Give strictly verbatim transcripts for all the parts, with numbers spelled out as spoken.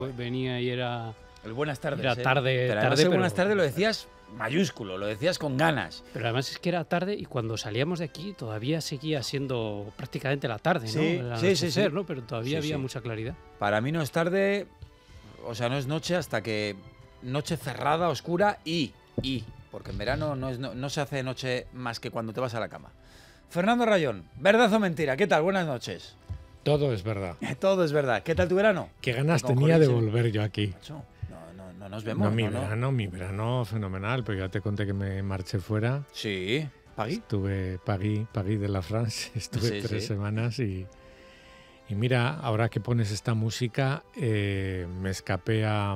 Venía y era... El buenas tardes. Era ¿eh? tarde, pero tarde, el pero... buenas tardes lo decías mayúsculo, lo decías con ganas. Pero además es que era tarde y cuando salíamos de aquí todavía seguía siendo prácticamente la tarde, ¿no? Sí, El sí, sí, sí. ¿no? Pero todavía Sí, había sí. mucha claridad. Para mí no es tarde, o sea, no es noche hasta que... Noche cerrada, oscura y... y porque en verano no, es, no, no se hace noche más que cuando te vas a la cama. Fernando Rayón, ¿verdad o mentira? ¿Qué tal? Buenas noches. Todo es verdad. Todo es verdad. ¿Qué tal tu verano? Qué ganas Con tenía de Jorge. volver yo aquí. Macho, No, no, no nos vemos. No, mi ¿no? verano, mi verano fenomenal, pero ya te conté que me marché fuera. Sí. ¿Pagui? Estuve, París, París de la France, estuve Sí, tres sí. semanas y, y mira, ahora que pones esta música, eh, me escapé a,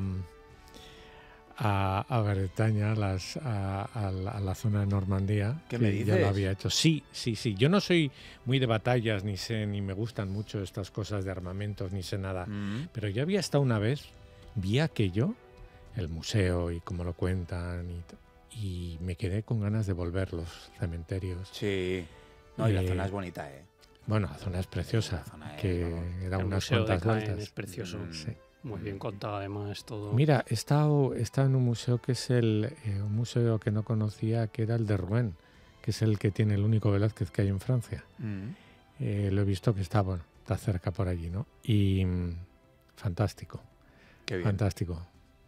a, a Bretaña, a, las, a, a, la, a la zona de Normandía. ¿Qué que me Ya dices? lo había hecho. Sí, sí, sí. Yo no soy muy de batallas, ni sé, ni me gustan mucho estas cosas de armamentos, ni sé nada. Mm. Pero ya había estado una vez, vi aquello, el museo y cómo lo cuentan, y, t- y me quedé con ganas de volver los cementerios. Sí. No, y la Eh, zona es bonita, ¿eh? Bueno, la zona es preciosa, La zona es, que vamos, era El unas Museo de cuantas Caen vueltas. es precioso. Mm. Sí. Muy bien contado además todo. Mira, he estado, he estado en un museo que es el eh, un museo que no conocía, que era el de Rouen, que es el que tiene el único Velázquez que hay en Francia. Mm. Eh, lo he visto que está, bueno, está cerca por allí, ¿no? Y mm, fantástico, Qué bien. fantástico.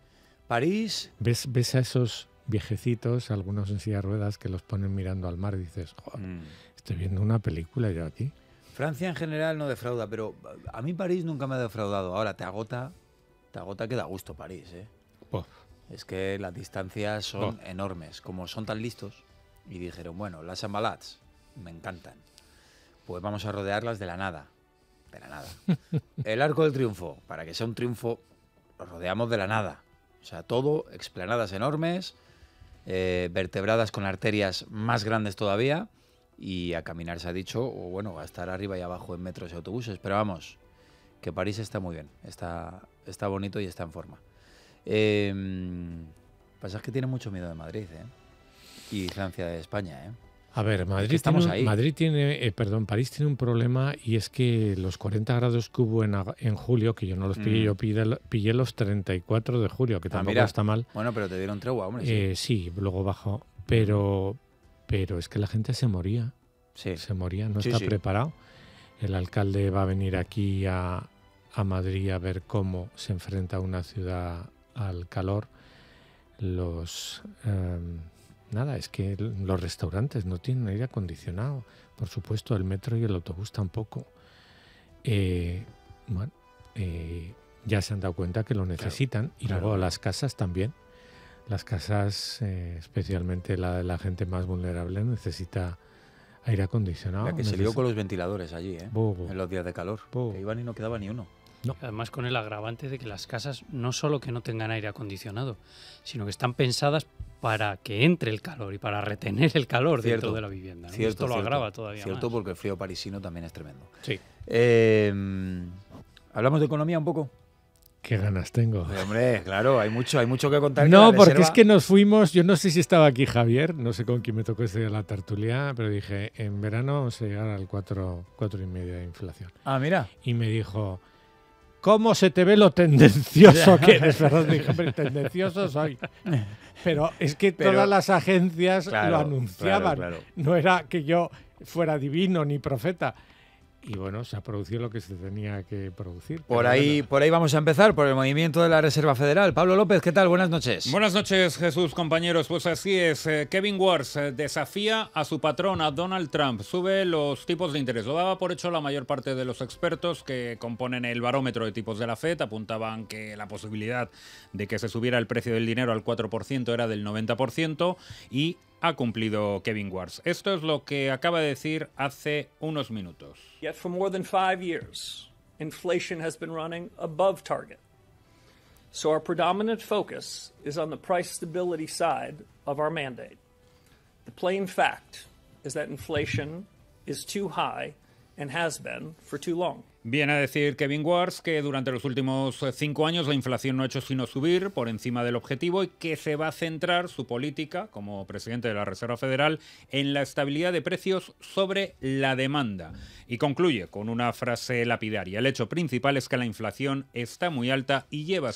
París, ¿Ves, ves a esos viejecitos, algunos en silla de ruedas, que los ponen mirando al mar y dices, "Joder, mm. estoy viendo una película yo aquí". Francia en general no defrauda, pero a mí París nunca me ha defraudado. Ahora te agota, te agota que da gusto París, ¿eh? Buah. Es que las distancias son Buah. enormes. Como son tan listos y dijeron, bueno, las embalats me encantan, pues vamos a rodearlas de la nada. De la nada. El Arco del Triunfo, para que sea un triunfo, lo rodeamos de la nada. O sea, todo, explanadas enormes, eh, vertebradas con arterias más grandes todavía, y a caminar se ha dicho, o bueno, a estar arriba y abajo en metros y autobuses. Pero vamos, que París está muy bien, está, está bonito y está en forma. Eh, pasa es que tiene mucho miedo de Madrid, ¿eh? Y Francia de España, ¿eh? A ver, Madrid, estamos tiene, un- ahí. Madrid tiene, eh, perdón, París tiene un problema, y es que los cuarenta grados que hubo en, ag- en julio, que yo no los pillé, Mm. yo pillé, pillé los treinta y cuatro de julio, que Ah, tampoco mira. está mal. Bueno, pero te dieron tregua, hombre. Sí. Eh, sí, luego bajó, pero, pero es que la gente se moría, sí. se moría, no Sí, está sí. preparado. El alcalde va a venir aquí a, a Madrid a ver cómo se enfrenta una ciudad al calor. Los em, nada, es que l- los restaurantes no tienen aire acondicionado, por supuesto, el metro y el autobús tampoco. Eh, bueno, eh, ya se han dado cuenta que lo necesitan, y claro, luego claro. las casas también. Las casas, eh, especialmente la de la gente más vulnerable, necesita aire acondicionado. La que se lió necesi- con los ventiladores allí, ¿eh? Bobo. En los días de calor. Bo. Que iban y no quedaba ni uno. Además con el agravante de que las casas no solo que no tengan aire acondicionado, sino que están pensadas para que entre el calor y para retener el calor Cierto. dentro de la vivienda, ¿no? Cierto, Esto lo cierto. agrava todavía Cierto, más. porque el frío parisino también es tremendo. Sí. Eh, ¿Hablamos de economía un poco? Qué ganas tengo. Pues, hombre, claro, hay mucho, hay mucho que contar. que No, la porque reserva- es que nos fuimos, yo no sé si estaba aquí Javier, no sé con quién me tocó ese día la tertulia, pero dije, en verano vamos a llegar al cuatro, cuatro y medio de inflación. Ah, mira. Y me dijo, ¿cómo se te ve lo tendencioso que eres, Ferran? Dije, hombre, tendencioso soy. Pero es que Pero- todas las agencias Claro, lo anunciaban. claro, claro. No era que yo fuera divino ni profeta. Y bueno, se ha producido lo que se tenía que producir. Por pero ahí, bueno. por ahí vamos a empezar, por el movimiento de la Reserva Federal. Pablo López, ¿qué tal? Buenas noches. Buenas noches, Jesús, compañeros. Pues así es. eh, Kevin Wars eh, desafía a su patrón, a Donald Trump. Sube los tipos de interés. Lo daba por hecho la mayor parte de los expertos que componen el barómetro de tipos de la Fed. Apuntaban que la posibilidad de que se subiera el precio del dinero al cuatro por ciento era del noventa por ciento, y ha cumplido Kevin Wars. Esto es lo que acaba de decir hace unos minutos. Yet for more than five years, inflation has been running above target. So our predominant focus is on the price stability side of our mandate. The plain fact is that inflation is too high and has been for too long. Viene a decir Kevin Warsh que durante los últimos cinco años la inflación no ha hecho sino subir por encima del objetivo y que se va a centrar su política, como presidente de la Reserva Federal, en la estabilidad de precios sobre la demanda. Y concluye con una frase lapidaria: el hecho principal es que la inflación está muy alta y lleva